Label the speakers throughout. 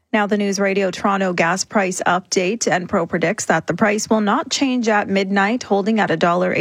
Speaker 1: Now the News Radio Toronto gas price update. Enpro predicts that the price will not change at midnight, holding at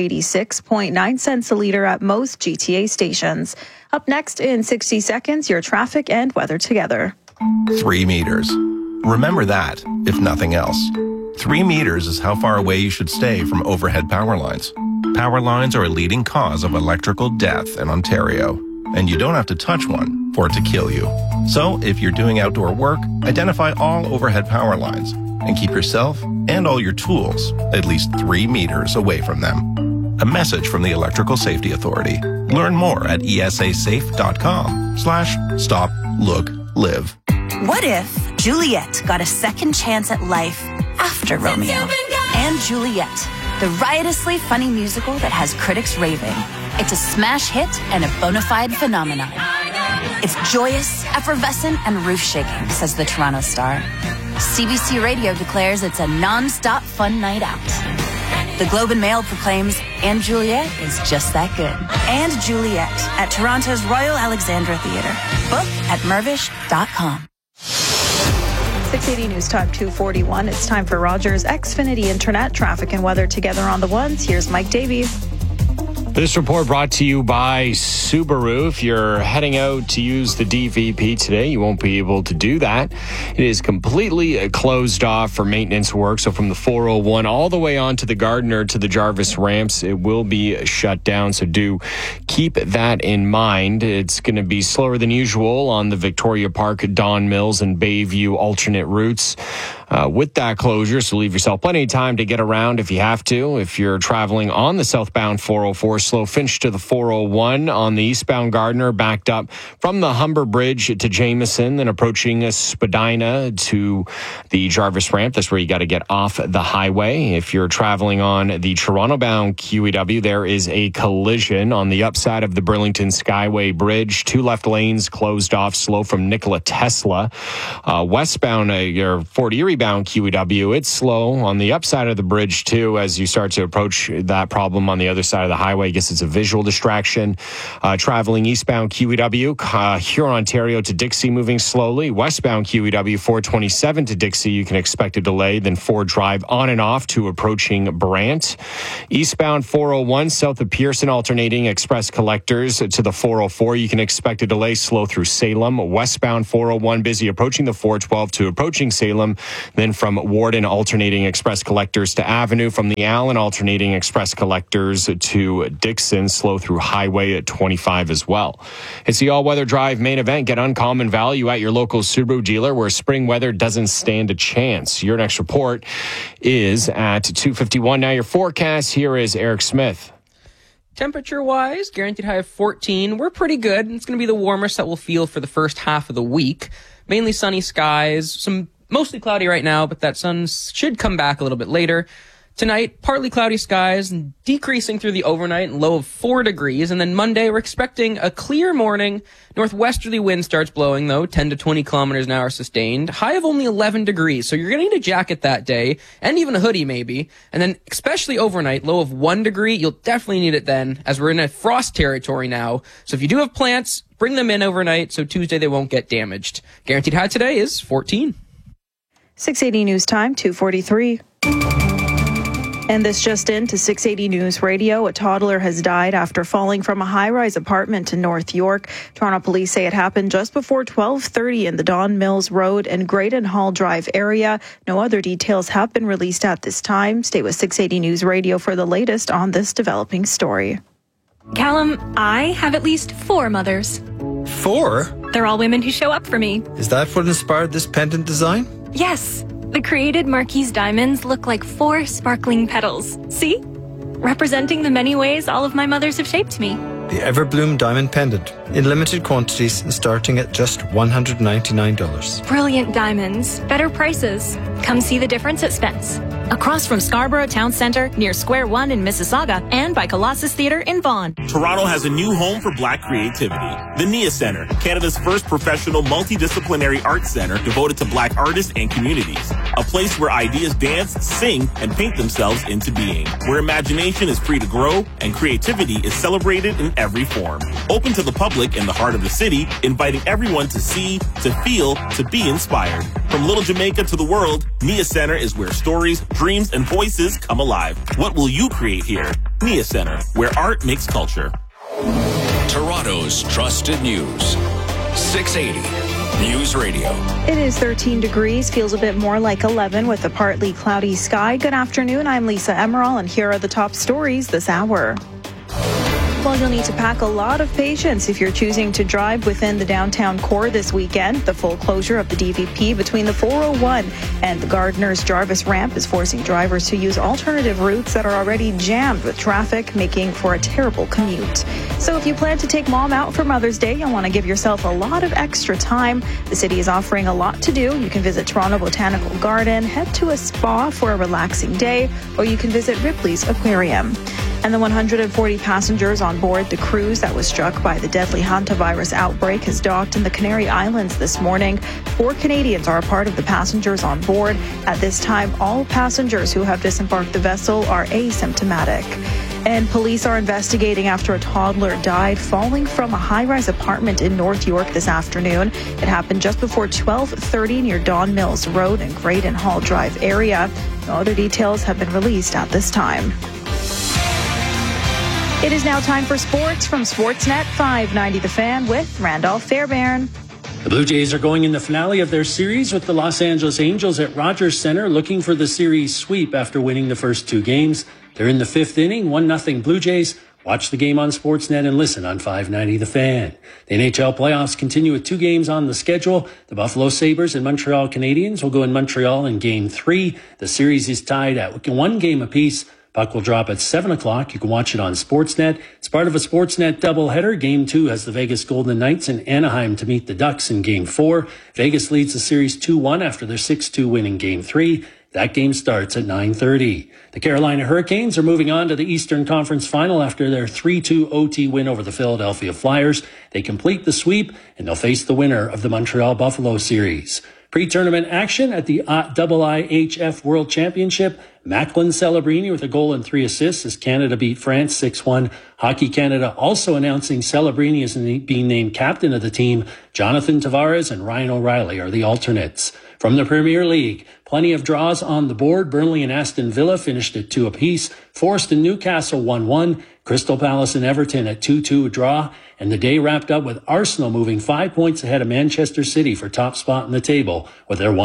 Speaker 1: $1.86.9 a litre at most GTA stations. Up next in 60 seconds, your traffic and weather together.
Speaker 2: 3 meters. Remember that, if nothing else. 3 meters is how far away you should stay from overhead power lines. Power lines are a leading cause of electrical death in Ontario, and you don't have to touch one for it to kill you. So, if you're doing outdoor work, identify all overhead power lines and keep yourself and all your tools at least 3 meters away from them. A message from the Electrical Safety Authority. Learn more at esasafe.com/stop, look, live.
Speaker 3: What if Juliet got a second chance at life after Romeo? And Juliet, the riotously funny musical that has critics raving. It's a smash hit and a bona fide phenomenon. It's joyous, effervescent, and roof-shaking, says the Toronto Star. CBC Radio declares it's a non-stop fun night out. The Globe and Mail proclaims, and Juliet is just that good. And Juliet at Toronto's Royal Alexandra Theatre. Book at mervish.com.
Speaker 1: 680 News Time 241. It's time for Rogers Xfinity Internet traffic and weather together on the ones. Here's Mike Davies.
Speaker 4: This report brought to you by Subaru. If you're heading out to use the DVP today, you won't be able to do that. It is completely closed off for maintenance work. So from the 401 all the way on to the Gardiner to the Jarvis ramps, it will be shut down. So do keep that in mind. It's going to be slower than usual on the Victoria Park, Don Mills, and Bayview alternate routes. With that closure, so leave yourself plenty of time to get around if you have to. If you're traveling on the southbound 404, slow Finch to the 401 on the eastbound Gardiner, backed up from the Humber Bridge to Jameson, then approaching Spadina to the Jarvis ramp. That's where you got to get off the highway. If you're traveling on the Toronto-bound QEW, there is a collision on the upside of the Burlington Skyway Bridge. 2 left lanes closed off, slow from Nikola Tesla. Westbound, your Fort Erie bound QEW, it's slow on the upside of the bridge too as you start to approach that problem on the other side of the highway. I guess it's a visual distraction. Traveling eastbound QEW, Huron, Ontario to Dixie, moving slowly. Westbound QEW 427 to Dixie, you can expect a delay. Then Ford Drive on and off to approaching Brant. Eastbound 401 south of Pearson, alternating express collectors to the 404, you can expect a delay, slow through Salem. Westbound 401 busy approaching the 412 to approaching Salem. Then from Warden, alternating express collectors to Avenue. From the Allen, alternating express collectors to Dixon, slow through Highway at 25 as well. It's the all-weather drive main event. Get uncommon value at your local Subaru dealer where spring weather doesn't stand a chance. Your next report is at 2:51. Now your forecast. Here is Eric Smith.
Speaker 5: Temperature-wise, guaranteed high of 14. We're pretty good. It's going to be the warmest that we'll feel for the first half of the week. Mainly sunny skies, some mostly cloudy right now, but that sun should come back a little bit later. Tonight, partly cloudy skies, decreasing through the overnight, low of 4 degrees. And then Monday, we're expecting a clear morning. Northwesterly wind starts blowing, though, 10 to 20 kilometers an hour sustained. High of only 11 degrees, so you're going to need a jacket that day, and even a hoodie maybe. And then, especially overnight, low of 1 degree. You'll definitely need it then, as we're in a frost territory now. So if you do have plants, bring them in overnight, so Tuesday they won't get damaged. Guaranteed high today is 14.
Speaker 1: 680 News Time 2:43. And this just in to 680 News Radio. A toddler has died after falling from a high-rise apartment in North York. Toronto police say it happened just before 12:30 in the Don Mills Road and Graydon Hall Drive area. No other details have been released at this time. Stay with 680 News Radio for the latest on this developing story.
Speaker 6: Callum, I have at least 4 mothers.
Speaker 7: 4?
Speaker 6: They're all women who show up for me.
Speaker 7: Is that what inspired this pendant design?
Speaker 6: Yes. The created Marquise diamonds look like 4 sparkling petals. See? Representing the many ways all of my mothers have shaped me.
Speaker 7: The Everbloom Diamond Pendant. In limited quantities and starting at just $199.
Speaker 6: Brilliant diamonds. Better prices. Come see the difference at Spence.
Speaker 8: across from Scarborough Town Centre near Square One in Mississauga, and by Colossus Theatre in Vaughan.
Speaker 9: Toronto has a new home for Black creativity. The NIA Centre, Canada's first professional multidisciplinary arts centre devoted to Black artists and communities. A place where ideas dance, sing, and paint themselves into being. Where imagination is free to grow and creativity is celebrated in every form. Open to the public in the heart of the city, inviting everyone to see, to feel, to be inspired. From Little Jamaica to the world, NIA Centre is where stories, dreams, and voices come alive. What will you create here? NIA Centre, where art makes culture.
Speaker 10: Toronto's trusted news. 680 News Radio.
Speaker 1: It is 13 degrees, feels a bit more like 11 with a partly cloudy sky. Good afternoon, I'm Lisa Emerald, and here are the top stories this hour. Well, you'll need to pack a lot of patience if you're choosing to drive within the downtown core this weekend. The full closure of the DVP between the 401 and the Gardner's Jarvis ramp is forcing drivers to use alternative routes that are already jammed with traffic, making for a terrible commute. So if you plan to take mom out for Mother's Day, you'll want to give yourself a lot of extra time. The city is offering a lot to do. You can visit Toronto Botanical Garden, head to a spa for a relaxing day, or you can visit Ripley's Aquarium. And the 140 passengers on board the cruise that was struck by the deadly hantavirus outbreak has docked in the Canary Islands this morning. 4 Canadians are a part of the passengers on board. At this time, all passengers who have disembarked the vessel are asymptomatic. And police are investigating after a toddler died falling from a high-rise apartment in North York this afternoon. It happened just before 12:30 near Don Mills Road and Graydon Hall Drive area. No other details have been released at this time. It is now time for sports from Sportsnet 590 The Fan with Randolph Fairbairn.
Speaker 11: The Blue Jays are going in the finale of their series with the Los Angeles Angels at Rogers Center, looking for the series sweep after winning the first 2 games. They're in the 5th inning, 1-0 Blue Jays. Watch the game on Sportsnet and listen on 590 The Fan. The NHL playoffs continue with 2 games on the schedule. The Buffalo Sabres and Montreal Canadiens will go in Montreal in Game 3. The series is tied at 1 game apiece. Puck will drop at 7 o'clock. You can watch it on Sportsnet. It's part of a Sportsnet doubleheader. Game 2 has the Vegas Golden Knights in Anaheim to meet the Ducks in Game 4. Vegas leads the series 2-1 after their 6-2 win in Game 3. That game starts at 9:30. The Carolina Hurricanes are moving on to the Eastern Conference Final after their 3-2 OT win over the Philadelphia Flyers. They complete the sweep, and they'll face the winner of the Montreal-Buffalo series. Pre-tournament action at the IIHF World Championship. Macklin Celebrini with a goal and 3 assists as Canada beat France 6-1. Hockey Canada also announcing Celebrini as being named captain of the team. Jonathan Tavares and Ryan O'Reilly are the alternates. From the Premier League, plenty of draws on the board. Burnley and Aston Villa finished at 2 apiece. Forest and Newcastle 1-1. Crystal Palace and Everton at 2-2 draw. And the day wrapped up with Arsenal moving 5 points ahead of Manchester City for top spot in the table with their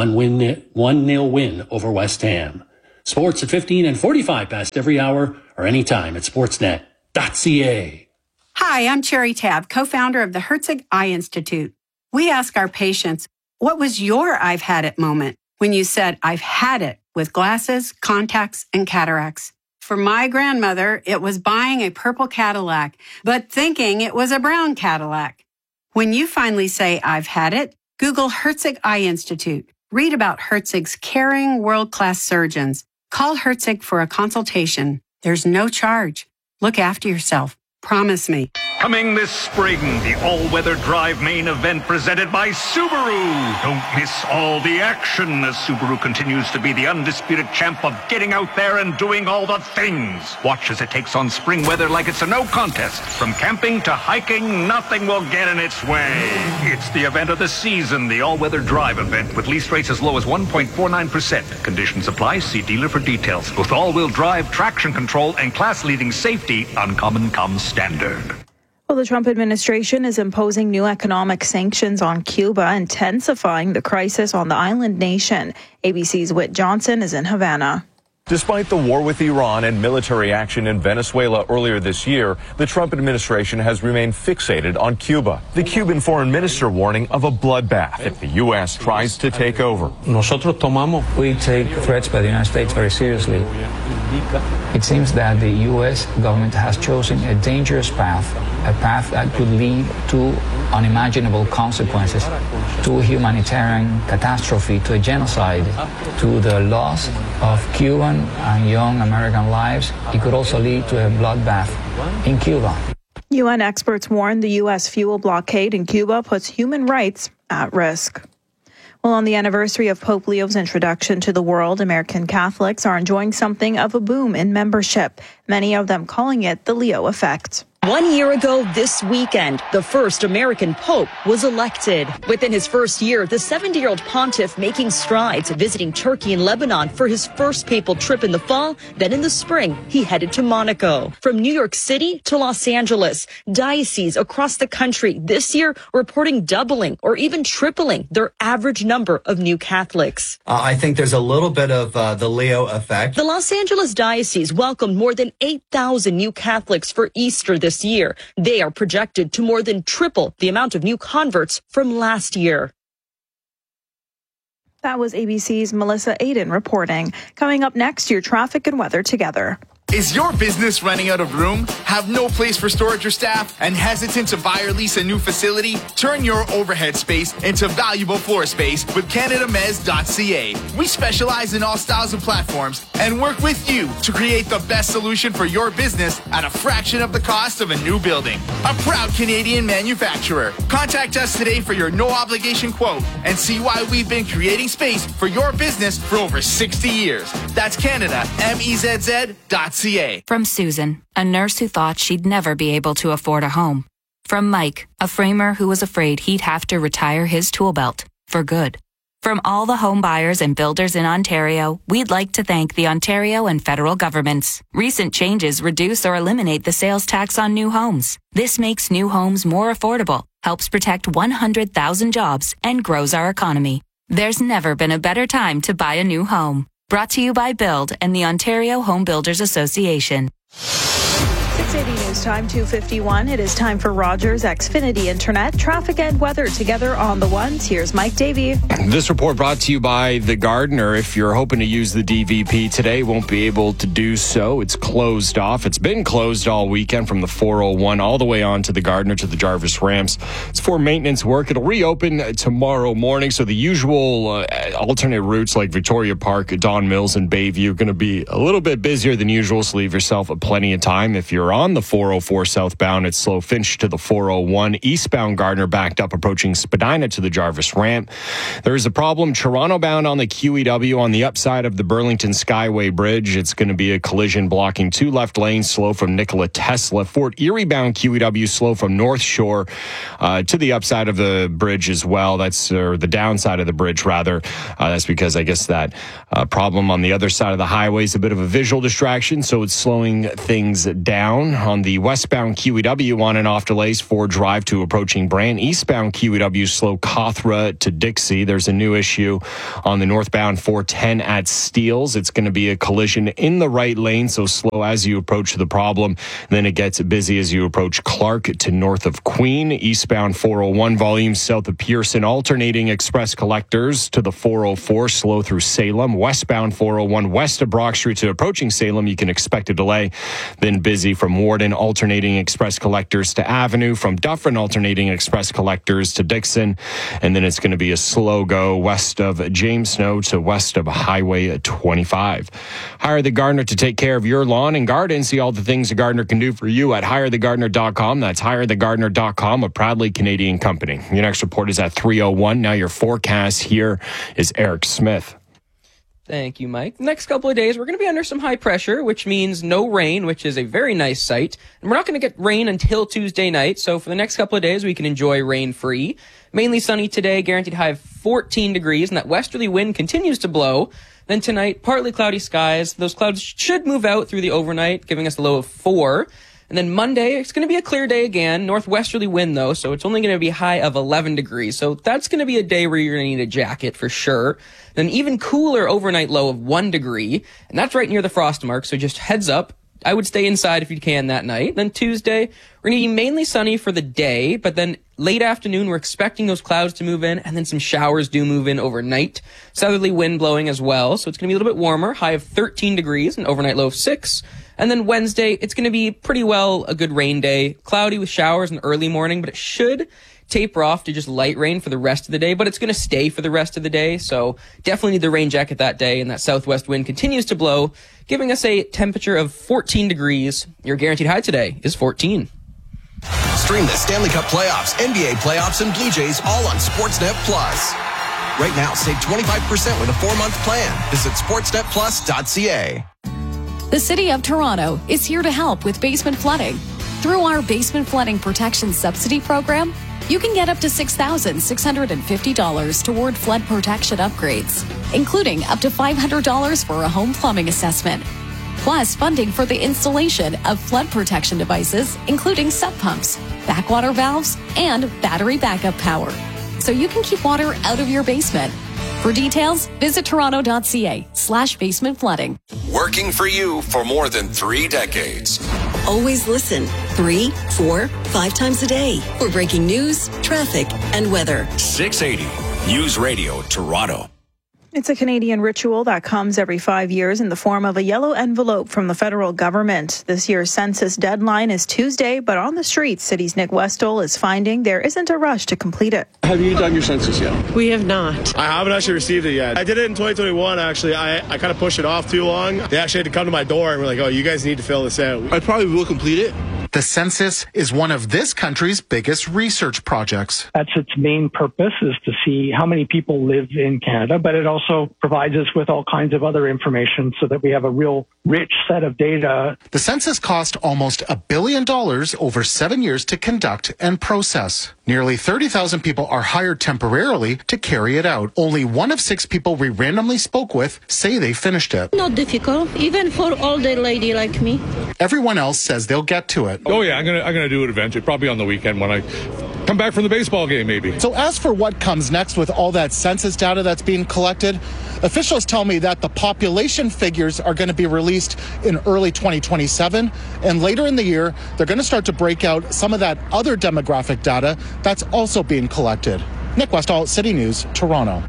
Speaker 11: 1-0 win over West Ham. Sports at 15 and 45 past every hour or anytime at sportsnet.ca.
Speaker 12: Hi, I'm Cherry Tabb, co-founder of the Herzig Eye Institute. We ask our patients, what was your I've had it moment when you said, I've had it with glasses, contacts, and cataracts? For my grandmother, it was buying a purple Cadillac, but thinking it was a brown Cadillac. When you finally say, I've had it, Google Herzig Eye Institute. Read about Herzig's caring, world-class surgeons. Call Herzig for a consultation. There's no charge. Look after yourself. Promise me.
Speaker 13: Coming this spring, the all-weather drive main event presented by Subaru. Don't miss all the action as Subaru continues to be the undisputed champ of getting out there and doing all the things. Watch as it takes on spring weather like it's a no contest. From camping to hiking, nothing will get in its way. It's the event of the season, the all-weather drive event with lease rates as low as 1.49%. Conditions apply. See dealer for details. With all-wheel drive, traction control, and class-leading safety, Uncommon comes standard.
Speaker 1: Well, the Trump administration is imposing new economic sanctions on Cuba, intensifying the crisis on the island nation. ABC's Whit Johnson is in Havana.
Speaker 14: Despite the war with Iran and military action in Venezuela earlier this year, the Trump administration has remained fixated on Cuba. The Cuban foreign minister warning of a bloodbath if the U.S. tries to take over.
Speaker 15: We take threats by the United States very seriously. It seems that the U.S. government has chosen a dangerous path, a path that could lead to unimaginable consequences, to a humanitarian catastrophe, to a genocide, to the loss of Cuban and young American lives. It could also lead to a bloodbath in Cuba.
Speaker 1: UN experts warn the U.S. fuel blockade in Cuba puts human rights at risk. Well, on the anniversary of Pope Leo's introduction to the world, American Catholics are enjoying something of a boom in membership, many of them calling it the Leo effect.
Speaker 16: 1 year ago this weekend, the first American pope was elected. Within his first year, the 70-year-old pontiff making strides, visiting Turkey and Lebanon for his first papal trip in the fall. Then in the spring, he headed to Monaco. From New York City to Los Angeles, dioceses across the country this year reporting doubling or even tripling their average number of new Catholics.
Speaker 17: I think there's a little bit of the Leo effect.
Speaker 16: The Los Angeles diocese welcomed more than 8,000 new Catholics for Easter this year. They are projected to more than triple the amount of new converts from last year.
Speaker 1: That was ABC's Melissa Aiden reporting. Coming up next, your traffic and weather together.
Speaker 18: Is your business running out of room? Have no place for storage or staff? And hesitant to buy or lease a new facility? Turn your overhead space into valuable floor space with CanadaMez.ca. We specialize in all styles of platforms and work with you to create the best solution for your business at a fraction of the cost of a new building. A proud Canadian manufacturer. Contact us today for your no-obligation quote and see why we've been creating space for your business for over 60 years. That's CanadaMezz.ca.
Speaker 19: From Susan, a nurse who thought she'd never be able to afford a home. From Mike, a framer who was afraid he'd have to retire his tool belt for good. From all the home buyers and builders in Ontario, we'd like to thank the Ontario and federal governments. Recent changes reduce or eliminate the sales tax on new homes. This makes new homes more affordable, helps protect 100,000 jobs, and grows our economy. There's never been a better time to buy a new home. Brought to you by Build and the Ontario Home Builders Association.
Speaker 1: 680 News Time, 2:51. It is time for Rogers Xfinity Internet. Traffic and weather together on the ones. Here's Mike Davey.
Speaker 4: This report brought to you by The Gardener. If you're hoping to use the DVP today, won't be able to do so. It's closed off. It's been closed all weekend from the 401 all the way on to the Gardener to the Jarvis Ramps. It's for maintenance work. It'll reopen tomorrow morning. So the usual alternate routes like Victoria Park, Don Mills, and Bayview are going to be a little bit busier than usual. So leave yourself plenty of time. If you're on the 404 southbound, it's slow Finch to the 401. Eastbound Gardner backed up approaching Spadina to the Jarvis Ramp. There is a problem Toronto bound on the QEW on the upside of the Burlington Skyway Bridge. It's going to be a collision blocking two left lanes slow from Nikola Tesla. Fort Erie bound QEW slow from North Shore to the upside of the bridge as well. That's the downside of the bridge rather. That's because I guess that problem on the other side of the highway is a bit of a visual distraction, so it's slowing things down. On the westbound QEW on and off delays, Ford Drive to approaching Brant. Eastbound QEW slow Cawthra to Dixie. There's a new issue on the northbound 410 at Steeles. It's going to be a collision in the right lane, so slow as you approach the problem. Then it gets busy as you approach Clark to north of Queen. Eastbound 401 volume south of Pearson. Alternating express collectors to the 404 slow through Salem. Westbound 401 west of Brock Street to approaching Salem. You can expect a delay. Then busy from Warden alternating express collectors to Avenue, from Dufferin alternating express collectors to Dixon, and then it's going to be a slow go west of James Snow to west of Highway 25. Hire the Gardener to take care of your lawn and garden. See all the things the Gardener can do for you at hirethegardener.com. That's hirethegardener.com, a proudly Canadian company. Your next report is at 3:01. Now your forecast here is Eric Smith.
Speaker 5: Thank you, Mike. The next couple of days, we're going to be under some high pressure, which means no rain, which is a very nice sight. And we're not going to get rain until Tuesday night. So for the next couple of days, we can enjoy rain-free. Mainly sunny today, guaranteed high of 14 degrees, and that westerly wind continues to blow. Then tonight, partly cloudy skies. Those clouds should move out through the overnight, giving us a low of 4. And then Monday, it's going to be a clear day again. Northwesterly wind, though, so it's only going to be high of 11 degrees. So that's going to be a day where you're going to need a jacket for sure. Then even cooler overnight low of 1 degree. And that's right near the frost mark, so just heads up. I would stay inside if you can that night. Then Tuesday, we're going to be mainly sunny for the day, but then late afternoon, we're expecting those clouds to move in, and then some showers do move in overnight. Southerly wind blowing as well, so it's going to be a little bit warmer, high of 13 degrees, and overnight low of 6. And then Wednesday, it's going to be pretty well a good rain day. Cloudy with showers in the early morning, but it should taper off to just light rain for the rest of the day, but it's going to stay for the rest of the day. So definitely need the rain jacket that day. And that southwest wind continues to blow, giving us a temperature of 14 degrees. Your guaranteed high today is 14.
Speaker 20: Stream the Stanley Cup playoffs, NBA playoffs, and Blue Jays all on Sportsnet Plus. Right now, save 25% with a 4-month plan. Visit sportsnetplus.ca.
Speaker 21: The City of Toronto is here to help with basement flooding. Through our Basement Flooding Protection Subsidy Program, you can get up to $6,650 toward flood protection upgrades, including up to $500 for a home plumbing assessment. Plus, funding for the installation of flood protection devices, including sub pumps, backwater valves, and battery backup power, so you can keep water out of your basement. For details, visit toronto.ca/basement flooding.
Speaker 10: Working for you for more than 3 decades.
Speaker 22: Always listen 3, 4, 5 times a day for breaking news, traffic, and weather.
Speaker 10: 680 News Radio Toronto.
Speaker 1: It's a Canadian ritual that comes every 5 years in the form of a yellow envelope from the federal government. This year's census deadline is Tuesday, but on the streets, City's Nick Westall is finding there isn't a rush to complete it.
Speaker 23: Have you done your census yet?
Speaker 24: We have not.
Speaker 23: I haven't actually received it yet. I did it in 2021, actually. I kind of pushed it off too long. They actually had to come to my door and were like, oh, you guys need to fill this out. I probably will complete it.
Speaker 25: The census is one of this country's biggest research projects.
Speaker 26: That's its main purpose, is to see how many people live in Canada, but it also provides us with all kinds of other information so that we have a real rich set of data.
Speaker 25: The census cost almost $1 billion over 7 years to conduct and process. Nearly 30,000 people are hired temporarily to carry it out. Only 1 of 6 people we randomly spoke with say they finished it.
Speaker 24: Not difficult, even for older lady like me.
Speaker 25: Everyone else says they'll get to it.
Speaker 27: Oh yeah, I'm gonna do it eventually, probably on the weekend when I come back from the baseball game, maybe.
Speaker 25: So as for what comes next with all that census data that's being collected, officials tell me that the population figures are going to be released in early 2027, and later in the year, they're going to start to break out some of that other demographic data that's also being collected. Nick Westall, City News, Toronto.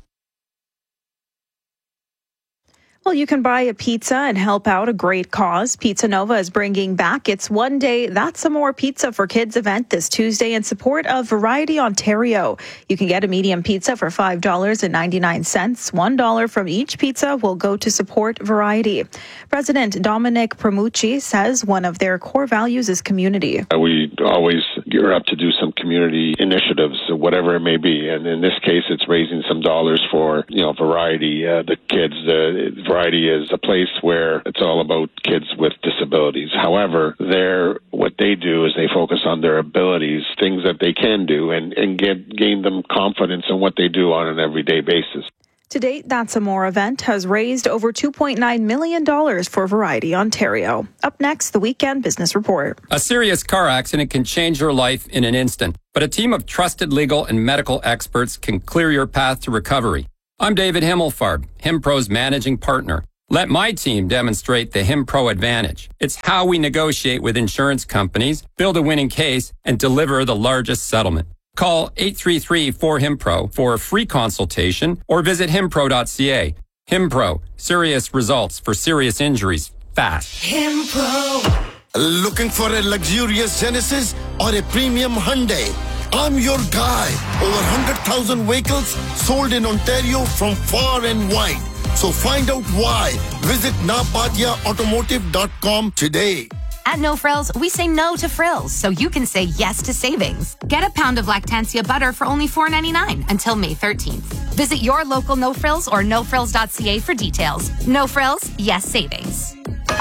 Speaker 1: Well, you can buy a pizza and help out a great cause. Pizza Nova is bringing back its One Day That's Some More Pizza for Kids event this Tuesday in support of Variety Ontario. You can get a medium pizza for $5.99. $1 from each pizza will go to support Variety. President Dominic Premucci says one of their core values is community.
Speaker 28: We always gear up to do some community initiatives, whatever it may be. And in this case, it's raising some dollars for, Variety, the kids. Variety is a place where it's all about kids with disabilities. However, what they do is they focus on their abilities, things that they can do, and gain them confidence in what they do on an everyday basis.
Speaker 1: To date, That Some More event has raised over $2.9 million for Variety Ontario. Up next, the Weekend Business Report.
Speaker 29: A serious car accident can change your life in an instant, but a team of trusted legal and medical experts can clear your path to recovery. I'm David Himmelfarb, HimPro's managing partner. Let my team demonstrate the HimPro advantage. It's how we negotiate with insurance companies, build a winning case, and deliver the largest settlement. Call 833-4HIMPRO for a free consultation or visit himpro.ca. HimPro, serious results for serious injuries, fast.
Speaker 30: HimPro. Looking for a luxurious Genesis or a premium Hyundai? I'm your guy. Over 100,000 vehicles sold in Ontario from far and wide. So find out why. Visit napadiaautomotive.com today.
Speaker 31: At No Frills, we say no to frills, so you can say yes to savings. Get a pound of Lactancia butter for only $4.99 until May 13th. Visit your local No Frills or nofrills.ca for details. No Frills, yes savings.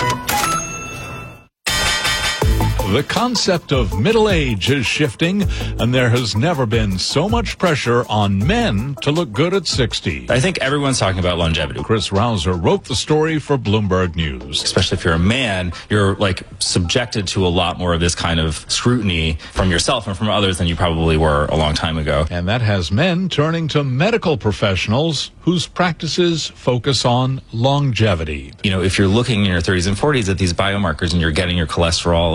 Speaker 32: The concept of middle age is shifting, and there has never been so much pressure on men to look good at 60.
Speaker 33: I think everyone's talking about longevity.
Speaker 32: Chris Rouser wrote the story for Bloomberg News.
Speaker 33: Especially if you're a man, you're subjected to a lot more of this kind of scrutiny from yourself and from others than you probably were a long time ago.
Speaker 32: And that has men turning to medical professionals whose practices focus on longevity.
Speaker 33: If you're looking in your 30s and 40s at these biomarkers and you're getting your cholesterol and your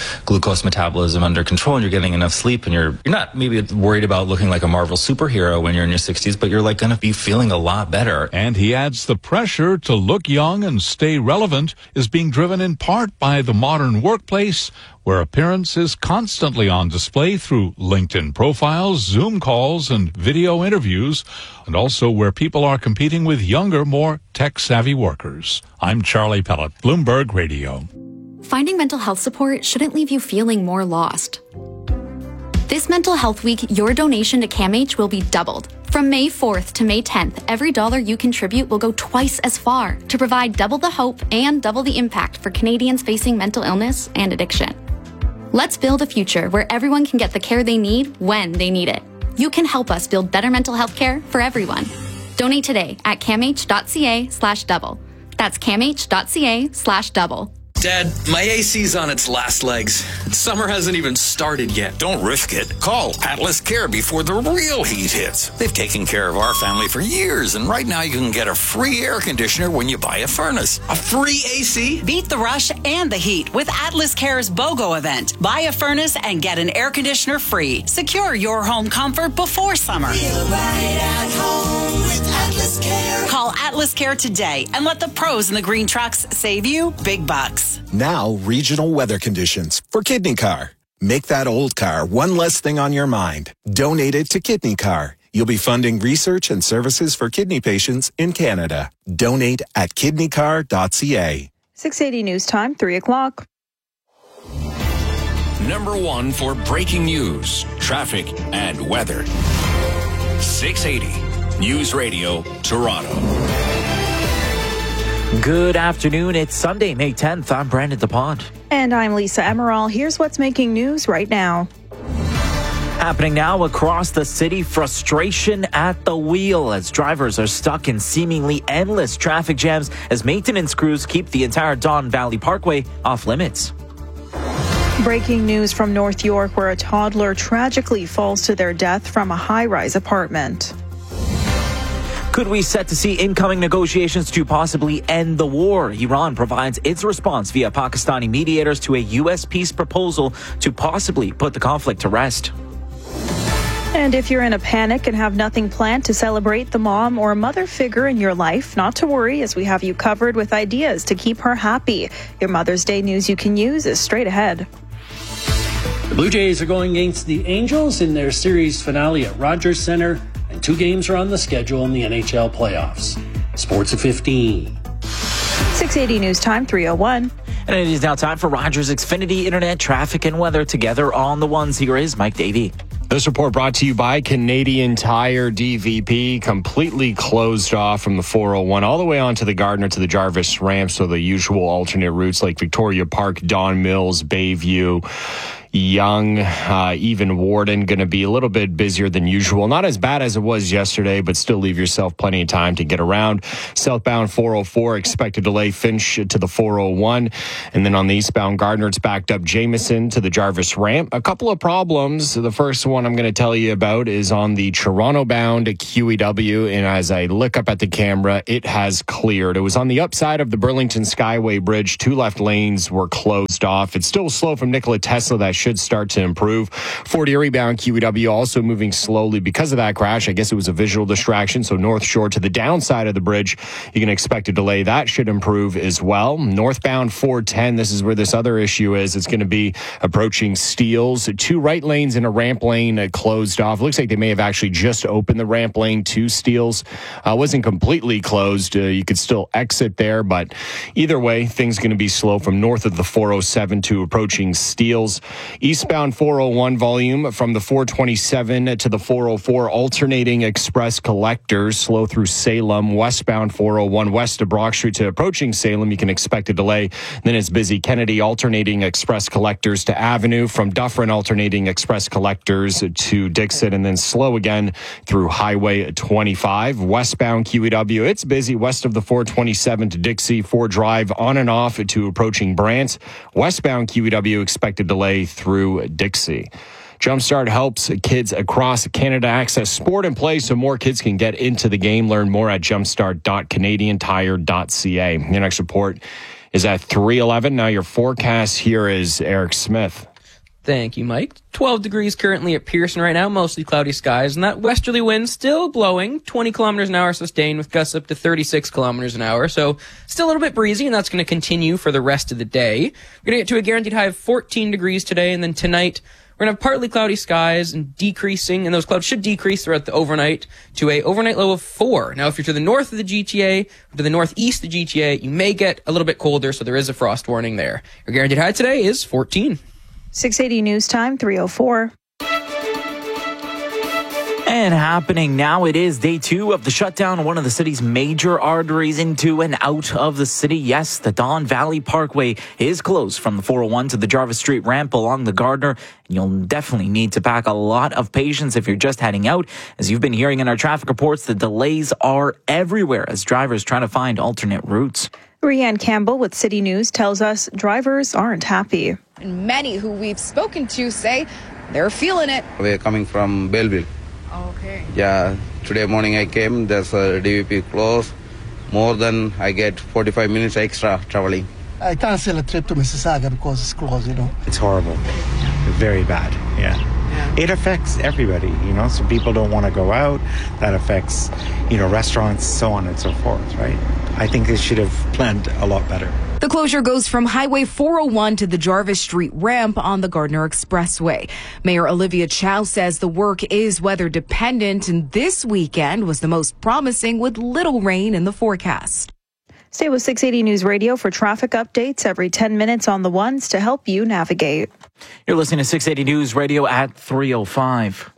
Speaker 33: glucose metabolism under control and you're getting enough sleep and you're not maybe worried about looking like a Marvel superhero when you're in your 60s, but you're like going to be feeling a lot better.
Speaker 32: And he adds the pressure to look young and stay relevant is being driven in part by the modern workplace, where appearance is constantly on display through LinkedIn profiles, Zoom calls, and video interviews, and also where people are competing with younger, more tech-savvy workers. I'm Charlie Pellet, Bloomberg Radio.
Speaker 2: Finding mental health support shouldn't leave you feeling more lost. This Mental Health Week, your donation to CAMH will be doubled. From May 4th to May 10th, every dollar you contribute will go twice as far to provide double the hope and double the impact for Canadians facing mental illness and addiction. Let's build a future where everyone can get the care they need when they need it. You can help us build better mental health care for everyone. Donate today at camh.ca/double. That's camh.ca/double.
Speaker 3: Dad, my AC's on its last legs. Summer hasn't even started yet.
Speaker 10: Don't risk it. Call Atlas Care before the real heat hits. They've taken care of our family for years, and right now you can get a free air conditioner when you buy a furnace.
Speaker 3: A free AC?
Speaker 6: Beat the rush and the heat with Atlas Care's BOGO event. Buy a furnace and get an air conditioner free. Secure your home comfort before summer.
Speaker 7: Feel right at home with Atlas Care.
Speaker 6: Call Atlas Care today and let the pros in the green trucks save you big bucks.
Speaker 8: Now, regional weather conditions for Kidney Car. Make that old car one less thing on your mind. Donate it to Kidney Car. You'll be funding research and services for kidney patients in Canada. Donate at kidneycar.ca.
Speaker 1: 680 News Time, 3 o'clock.
Speaker 10: Number one for breaking news, traffic, and weather. 680 News Radio, Toronto.
Speaker 9: Good afternoon. It's Sunday, May 10th. I'm Brandon DePont.
Speaker 1: And I'm Lisa Emerald. Here's what's making news right now.
Speaker 9: Happening now across the city, frustration at the wheel as drivers are stuck in seemingly endless traffic jams as maintenance crews keep the entire Don Valley Parkway off limits.
Speaker 1: Breaking news from North York, where a toddler tragically falls to their death from a high-rise apartment.
Speaker 9: Could we set to see incoming negotiations to possibly end the war? Iran provides its response via Pakistani mediators to a U.S. peace proposal to possibly put the conflict to rest.
Speaker 1: And if you're in a panic and have nothing planned to celebrate the mom or mother figure in your life, not to worry, as we have you covered with ideas to keep her happy. Your Mother's Day news you can use is straight ahead.
Speaker 11: The Blue Jays are going against the Angels in their series finale at Rogers Centre, and 2 games are on the schedule in the NHL playoffs. Sports at 15.
Speaker 1: 680 News Time, 3:01.
Speaker 9: And it is now time for Rogers Xfinity Internet traffic and weather together on the ones. Here is Mike Davey.
Speaker 4: This report brought to you by Canadian Tire. DVP completely closed off from the 401 all the way onto the Gardiner to the Jarvis ramp. So the usual alternate routes like Victoria Park, Don Mills, Bayview, Young, even Warden, going to be a little bit busier than usual. Not as bad as it was yesterday, but still leave yourself plenty of time to get around. Southbound 404, expected delay Finch to the 401. And then on the eastbound Gardiner, it's backed up Jameson to the Jarvis ramp. A couple of problems. The first one I'm going to tell you about is on the Toronto-bound QEW. And as I look up at the camera, it has cleared. It was on the upside of the Burlington Skyway Bridge. 2 left lanes were closed off. It's still slow from Nikola Tesla. That should start to improve. Fort Erie bound QEW also moving slowly because of that crash. I guess it was a visual distraction. So North Shore to the downside of the bridge, you can expect a delay. That should improve as well. Northbound 410, this is where this other issue is. It's going to be approaching Steeles. 2 right lanes and a ramp lane closed off. Looks like they may have actually just opened the ramp lane to Steeles. Wasn't completely closed. You could still exit there, but either way, things going to be slow from north of the 407 to approaching Steeles. Eastbound 401 volume from the 427 to the 404, alternating express collectors slow through Salem. Westbound 401 west of Brock Street to approaching Salem, you can expect a delay. Then it's busy Kennedy, alternating express collectors to Avenue, from Dufferin, alternating express collectors to Dixon, and then slow again through Highway 25. Westbound QEW, it's busy west of the 427 to Dixie, 4 Drive on and off to approaching Brant. Westbound QEW, expected delay through Dixie. Jumpstart helps kids across Canada access sport and play so more kids can get into the game. Learn more at jumpstart.canadiantire.ca. Your next report is at 311. Now your forecast here is Eric Smith.
Speaker 5: Thank you, Mike. 12 degrees currently at Pearson right now, mostly cloudy skies, and that westerly wind still blowing, 20 kilometers an hour sustained with gusts up to 36 kilometers an hour. So still a little bit breezy, and that's going to continue for the rest of the day. We're going to get to a guaranteed high of 14 degrees today, and then tonight we're going to have partly cloudy skies and decreasing, and those clouds should decrease throughout the overnight to a overnight low of 4. Now, if you're to the north of the GTA, or to the northeast of the GTA, you may get a little bit colder, so there is a frost warning there. Your guaranteed high today is 14.
Speaker 1: 680 News Time, 3:04.
Speaker 9: And happening now, it is day 2 of the shutdown of one of the city's major arteries into and out of the city. Yes, the Don Valley Parkway is closed from the 401 to the Jarvis Street ramp along the Gardner. You'll definitely need to pack a lot of patience if you're just heading out. As you've been hearing in our traffic reports, the delays are everywhere as drivers try to find alternate routes.
Speaker 1: Rianne Campbell with City News tells us drivers aren't happy.
Speaker 12: And many who we've spoken to say they're feeling it.
Speaker 13: We're coming from Belleville.
Speaker 12: Okay.
Speaker 13: Yeah, today morning I came, there's a DVP closed. More than I get 45 minutes extra traveling.
Speaker 14: I cancel a trip to Mississauga because it's closed,
Speaker 15: It's horrible. Very bad, yeah. It affects everybody, so people don't want to go out. That affects, restaurants, so on and so forth, right? I think they should have planned a lot better.
Speaker 12: The closure goes from Highway 401 to the Jarvis Street ramp on the Gardner Expressway. Mayor Olivia Chow says the work is weather dependent, and this weekend was the most promising with little rain in the forecast.
Speaker 1: Stay with 680 News Radio for traffic updates every 10 minutes on the ones to help you navigate.
Speaker 9: You're listening to 680 News Radio at 3:05.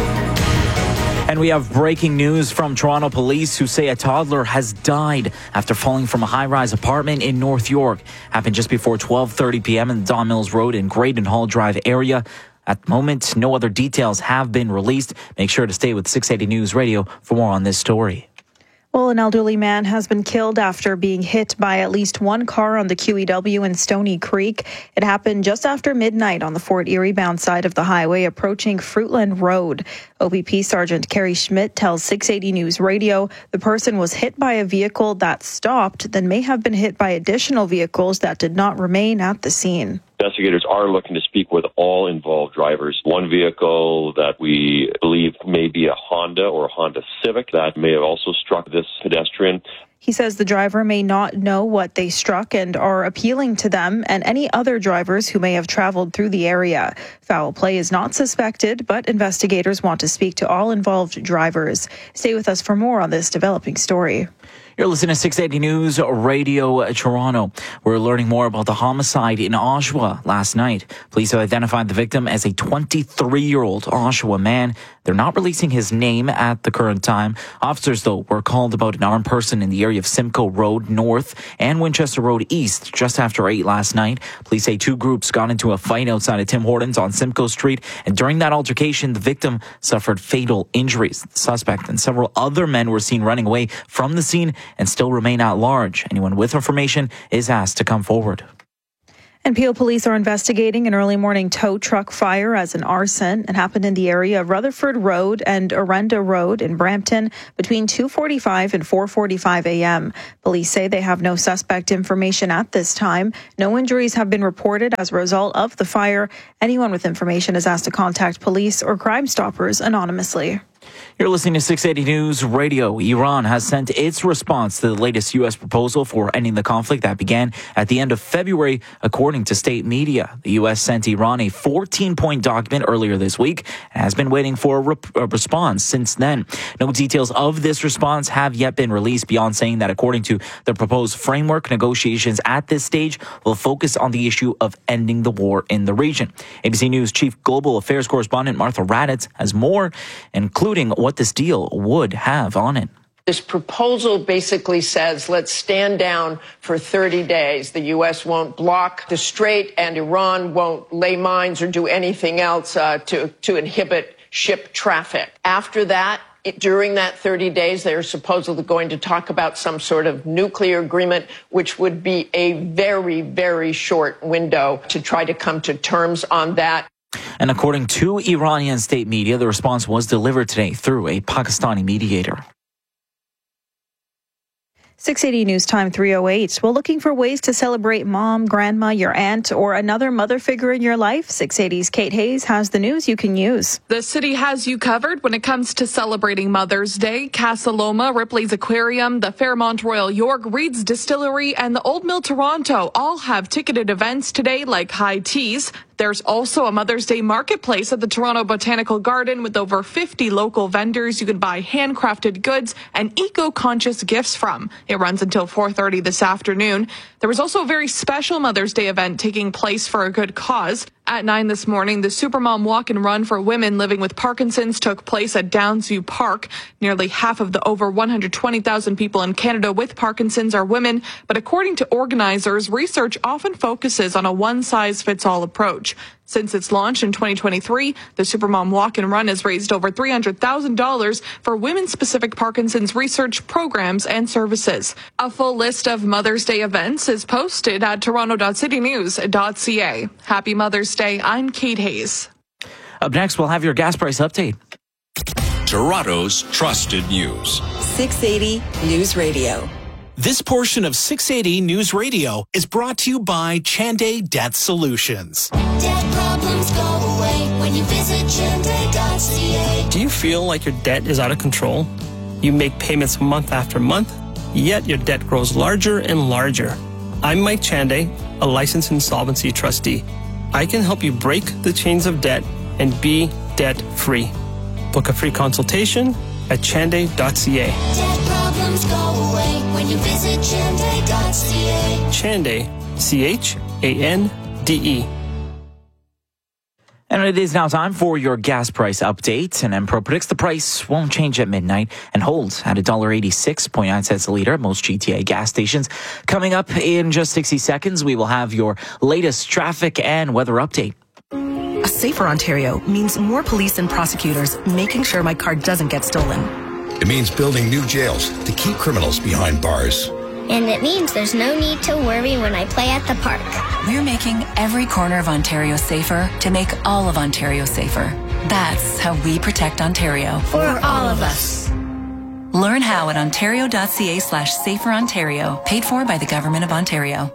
Speaker 9: And we have breaking news from Toronto police who say a toddler has died after falling from a high-rise apartment in North York. Happened just before 12:30 p.m. in the Don Mills Road and Graydon Hall Drive area. At the moment, no other details have been released. Make sure to stay with 680 News Radio for more on this story.
Speaker 1: Well, an elderly man has been killed after being hit by at least one car on the QEW in Stony Creek. It happened just after midnight on the Fort Erie bound side of the highway approaching Fruitland Road. OPP Sergeant Kerry Schmidt tells 680 News Radio the person was hit by a vehicle that stopped, then may have been hit by additional vehicles that did not remain at the scene.
Speaker 16: Investigators are looking to speak with all involved drivers. One vehicle that we believe may be a Honda or a Honda Civic that may have also struck this pedestrian.
Speaker 1: He says the driver may not know what they struck and are appealing to them and any other drivers who may have traveled through the area. Foul play is not suspected, but investigators want to speak to all involved drivers. Stay with us for more on this developing story.
Speaker 9: You're listening to 680 News Radio Toronto. We're learning more about the homicide in Oshawa last night. Police have identified the victim as a 23-year-old Oshawa man. They're not releasing his name at the current time. Officers, though, were called about an armed person in the area of Simcoe Road North and Winchester Road East just after 8 last night. Police say 2 groups got into a fight outside of Tim Hortons on Simcoe Street, and during that altercation, the victim suffered fatal injuries. The suspect and several other men were seen running away from the scene and still remain at large. Anyone with information is asked to come forward.
Speaker 1: And Peel police are investigating an early morning tow truck fire as an arson. It happened in the area of Rutherford Road and Orenda Road in Brampton between 2:45 and 4:45 a.m. Police say they have no suspect information at this time. No injuries have been reported as a result of the fire. Anyone with information is asked to contact police or Crime Stoppers anonymously.
Speaker 9: You're listening to 680 News Radio. Iran has sent its response to the latest U.S. proposal for ending the conflict that began at the end of February, according to state media. The U.S. sent Iran a 14-point document earlier this week and has been waiting for a response since then. No details of this response have yet been released beyond saying that according to the proposed framework, negotiations at this stage will focus on the issue of ending the war in the region. ABC News Chief Global Affairs Correspondent Martha Raddatz has more, including what this deal would have on it.
Speaker 17: This proposal basically says, let's stand down for 30 days. The U.S. won't block the strait and Iran won't lay mines or do anything else to inhibit ship traffic. After that, during that 30 days, they're supposedly going to talk about some sort of nuclear agreement, which would be a very, very short window to try to come to terms on that.
Speaker 9: And according to Iranian state media, the response was delivered today through a Pakistani mediator.
Speaker 1: 680 News Time 3:08. Well, looking for ways to celebrate mom, grandma, your aunt, or another mother figure in your life? 680's Kate Hayes has the news you can use.
Speaker 18: The city has you covered when it comes to celebrating Mother's Day. Casa Loma, Ripley's Aquarium, the Fairmont Royal York, Reed's Distillery, and the Old Mill Toronto all have ticketed events today like high teas. There's also a Mother's Day marketplace at the Toronto Botanical Garden with over 50 local vendors you can buy handcrafted goods and eco-conscious gifts from. It runs until 4:30 this afternoon. There was also a very special Mother's Day event taking place for a good cause. At 9 this morning, the Supermom Walk and Run for women living with Parkinson's took place at Downsview Park. Nearly half of the over 120,000 people in Canada with Parkinson's are women, but according to organizers, research often focuses on a one-size-fits-all approach. Since its launch in 2023, the Supermom Walk and Run has raised over $300,000 for women-specific Parkinson's research programs and services. A full list of Mother's Day events is posted at toronto.citynews.ca. Happy Mother's Day. I'm Kate Hayes.
Speaker 9: Up next, we'll have your gas price update.
Speaker 19: Toronto's trusted news.
Speaker 20: 680 News Radio.
Speaker 21: This portion of 680 News Radio is brought to you by Chanday Debt Solutions.
Speaker 7: Debt problems go away when you visit Chanday.ca.
Speaker 22: Do you feel like your debt is out of control? You make payments month after month, yet your debt grows larger and larger. I'm Mike Chanday, a licensed insolvency trustee. I can help you break the chains of debt and be debt-free. Book a free consultation at chanday.ca.
Speaker 7: Debt problems go away when you visit Chanday.ca.
Speaker 22: Chanday, C-H-A-N-D-E.
Speaker 9: And it is now time for your gas price update. And Empro predicts the price won't change at midnight and holds at $1.86.9 a liter at most GTA gas stations. Coming up in just 60 seconds, we will have your latest traffic and weather update.
Speaker 23: A safer Ontario means more police and prosecutors making sure my car doesn't get stolen.
Speaker 24: It means building new jails to keep criminals behind bars.
Speaker 25: And it means there's no need to worry when I play at the park.
Speaker 23: We're making every corner of Ontario safer to make all of Ontario safer. That's how we protect Ontario.
Speaker 25: For all of us.
Speaker 23: Learn how at ontario.ca/saferontario, paid for by the Government of Ontario.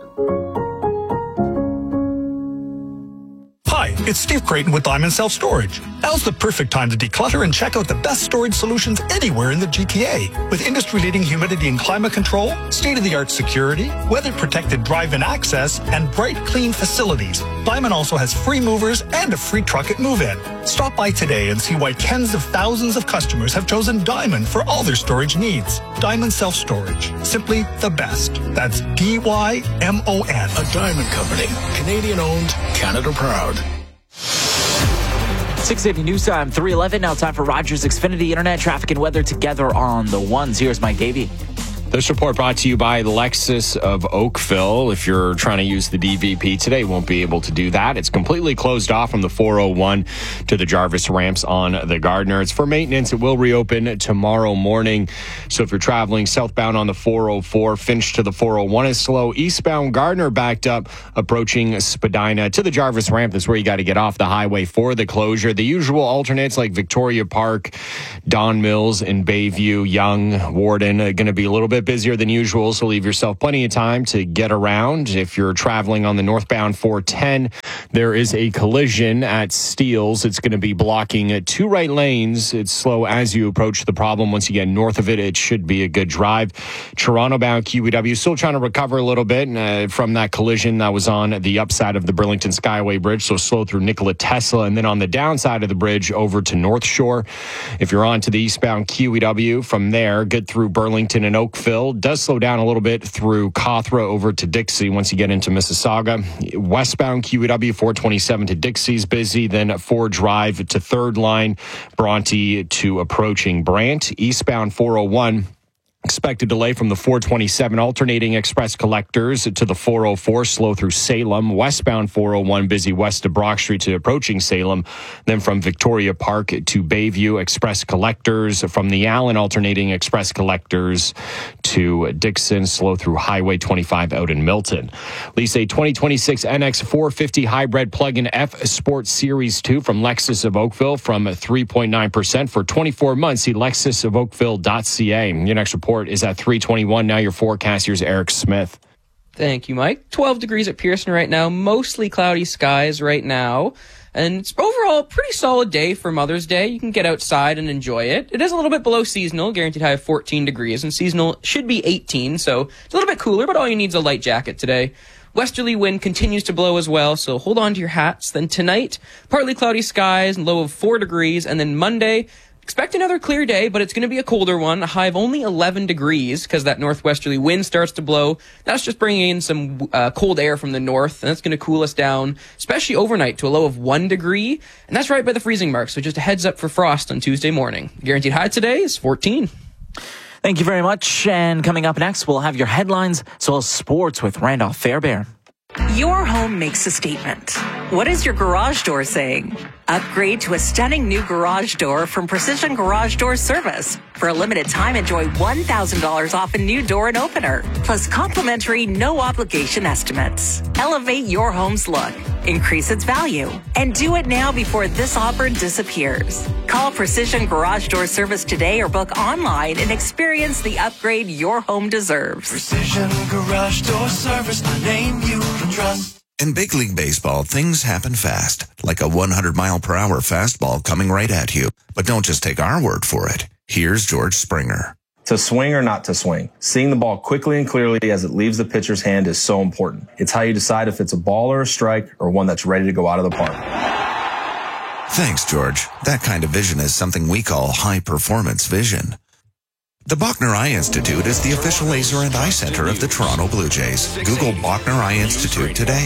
Speaker 26: Hi, it's Steve Creighton with Diamond Self Storage. Now's the perfect time to declutter and check out the best storage solutions anywhere in the GTA. With industry-leading humidity and climate control, state-of-the-art security, weather-protected drive-in access, and bright, clean facilities, Diamond also has free movers and a free truck at move-in. Stop by today and see why tens of thousands of customers have chosen Diamond for all their storage needs. Diamond Self Storage. Simply the best. That's D-Y-M-O-N.
Speaker 24: A Diamond Company. Canadian-owned, Canada proud.
Speaker 9: 680 News Time, 3:11. Now time for Rogers Xfinity Internet traffic and weather together on the ones. Here's Mike Davey.
Speaker 4: This report brought to you by Lexus of Oakville. If you're trying to use the DVP today, won't be able to do that. It's completely closed off from the 401 to the Jarvis ramps on the Gardner. It's for maintenance. It will reopen tomorrow morning. So if you're traveling southbound on the 404, Finch to the 401 is slow. Eastbound Gardner backed up, approaching Spadina to the Jarvis ramp. That's where you got to get off the highway for the closure. The usual alternates like Victoria Park, Don Mills, and Bayview, Young, Warden are going to be a little bit busier than usual, so leave yourself plenty of time to get around. If you're traveling on the northbound 410, there is a collision at Steeles. It's going to be blocking 2 right lanes. It's slow as you approach the problem. Once you get north of it, it should be a good drive. Toronto-bound QEW still trying to recover a little bit from that collision that was on the upside of the Burlington Skyway Bridge, so slow through Nikola Tesla, and then on the downside of the bridge over to North Shore. If you're on to the eastbound QEW, from there, good through Burlington and Oakville. Does slow down a little bit through Cawthra over to Dixie once you get into Mississauga. Westbound QEW 427 to Dixie's busy, then 4 Drive to 3rd Line, Bronte to approaching Brant. Eastbound 401. Expected delay from the 427 alternating express collectors to the 404, slow through Salem. Westbound 401 busy west of Brock Street to approaching Salem. Then from Victoria Park to Bayview, express collectors. From the Allen alternating express collectors to Dixon, slow through Highway 25 out in Milton. Lease a 2026 NX 450 hybrid plug-in F Sport Series 2 from Lexus of Oakville from 3.9% for 24 months. See lexusofoakville.ca. Your next report is at 321. Now your forecast, here's Eric Smith.
Speaker 5: Thank you, Mike. 12 degrees at Pearson right now. Mostly cloudy skies right now. And it's overall a pretty solid day for Mother's Day. You can get outside and enjoy it. It is a little bit below seasonal, guaranteed high of 14 degrees, and seasonal should be 18, so it's a little bit cooler, but all you need is a light jacket today. Westerly wind continues to blow as well, so hold on to your hats. Then tonight, partly cloudy skies, low of 4 degrees, and then Monday, expect another clear day, but it's going to be a colder one, a high of only 11 degrees because that northwesterly wind starts to blow. That's just bringing in some cold air from the north, and that's going to cool us down, especially overnight, to a low of 1 degree, and that's right by the freezing mark, so just a heads up for frost on Tuesday morning. Guaranteed high today is 14.
Speaker 9: Thank you very much. And coming up next, we'll have your headlines, as well as sports with Randolph Fairbairn.
Speaker 2: Your home makes a statement. What is your garage door saying? Upgrade to a stunning new garage door from Precision Garage Door Service. For a limited time, enjoy $1,000 off a new door and opener, plus complimentary no-obligation estimates. Elevate your home's look, increase its value, and do it now before this offer disappears. Call Precision Garage Door Service today or book online and experience the upgrade your home deserves.
Speaker 3: Precision Garage Door Service, a name you can trust.
Speaker 24: In big league baseball, things happen fast, like a 100-mile-per-hour fastball coming right at you. But don't just take our word for it. Here's George Springer.
Speaker 6: To swing or not to swing, seeing the ball quickly and clearly as it leaves the pitcher's hand is so important. It's how you decide if it's a ball or a strike or one that's ready to go out of the park.
Speaker 24: Thanks, George. That kind of vision is something we call high-performance vision. The Bachner Eye Institute is the official laser and eye center of the Toronto Blue Jays. Google Bachner Eye Institute today.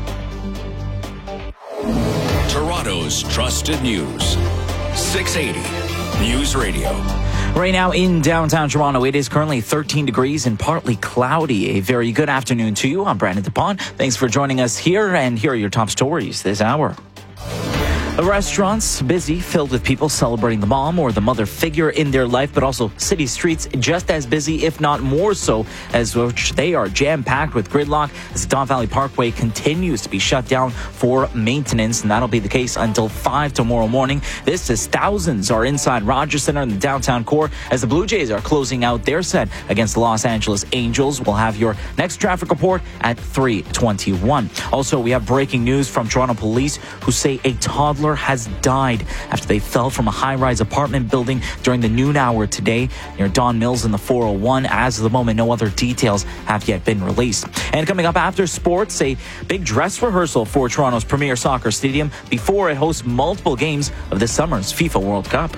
Speaker 19: Toronto's trusted news. 680 News Radio.
Speaker 9: Right now in downtown Toronto, it is currently 13 degrees and partly cloudy. A very good afternoon to you. I'm Brandon DuPont. Thanks for joining us here, and here are your top stories this hour. The restaurants busy, filled with people celebrating the mom or the mother figure in their life, but also city streets just as busy, if not more so, as which they are jam-packed with gridlock as the Don Valley Parkway continues to be shut down for maintenance, and that'll be the case until 5 tomorrow morning. This as thousands are inside Rogers Centre in the downtown core as the Blue Jays are closing out their set against the Los Angeles Angels. We'll have your next traffic report at 3:21. Also, we have breaking news from Toronto police who say a toddler has died after they fell from a high-rise apartment building during the noon hour today near Don Mills in the 401. As of the moment, no other details have yet been released. And coming up after sports, a big dress rehearsal for Toronto's premier soccer stadium before it hosts multiple games of this summer's FIFA World Cup.